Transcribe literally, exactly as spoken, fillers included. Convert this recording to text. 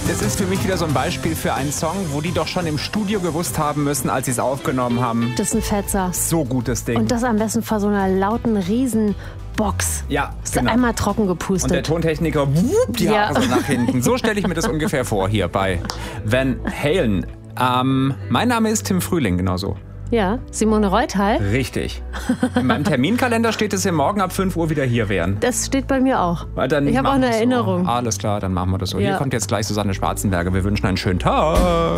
Das ist für mich wieder so ein Beispiel für einen Song, wo die doch schon im Studio gewusst haben müssen, als sie es aufgenommen haben. Das ist ein Fetzer. So gutes Ding. Und das am besten vor so einer lauten Riesenbox. Ja, ist genau. einmal trocken gepustet. Und der Tontechniker, wupp, die Ja. Haare so nach hinten. So stelle ich mir das ungefähr vor hier bei Van Halen. Ähm, mein Name ist Tim Frühling, genauso. Ja, Simone Reuthal. Richtig. In meinem Terminkalender steht, dass wir morgen ab fünf Uhr wieder hier wären. Das steht bei mir auch. Dann ich habe auch machen eine wir's so. Erinnerung. Alles klar, dann machen wir das so. Ja. Hier kommt jetzt gleich Susanne Schwarzenberger. Wir wünschen einen schönen Tag.